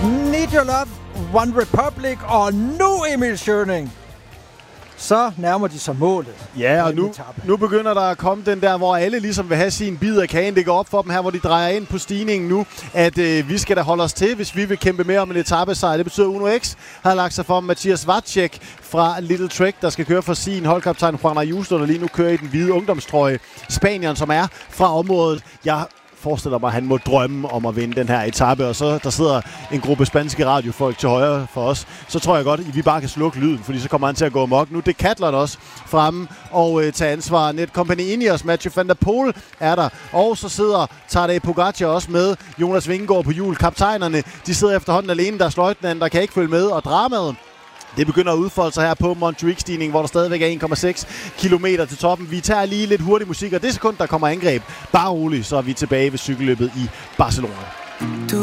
Need Your Love, One Republic og nu Emil Schøning. Så nærmer de sig målet. Ja, og nu begynder der at komme den der, hvor alle ligesom vil have sin bid af kagen. Det går op for dem her, hvor de drejer ind på stigningen nu, at vi skal da holde os til, hvis vi vil kæmpe mere om en etapesejr. Det betyder, at Uno X har lagt sig for Mathias Vacek fra Little Trek, der skal køre for sin holdkaptajn Juan Ayuso, der lige nu kører i den hvide ungdomstrøje. Spanieren, som er fra området. Jeg forestiller mig, at han må drømme om at vinde den her etape, og så der sidder en gruppe spanske radiofolk til højre for os. Så tror jeg godt, at vi bare kan slukke lyden, fordi så kommer han til at gå amok. Nu det Catlon også fremme og tage ansvar. Netcompany Ineos, Mathieu van der Poel er der, og så sidder Tadej Pogacar også med. Jonas Vingegaard på hjul. Kaptajnerne, de sidder efterhånden alene. Der er sløjtnanden, der kan ikke følge med, og dramaet, det begynder at udfolde sig her på Montjuic-stigningen, hvor der stadigvæk er 1,6 kilometer til toppen. Vi tager lige lidt hurtig musik, og det sekund, der kommer angreb. Bare roligt, så er vi tilbage ved cykelløbet i Barcelona.